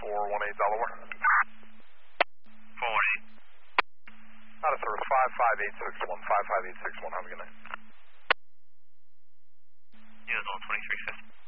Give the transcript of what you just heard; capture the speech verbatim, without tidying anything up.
four one eight Delaware. four one eight. Out of service five five eight six one, five five eight six one, have a good night. Yeah, it's all twenty-three fifty.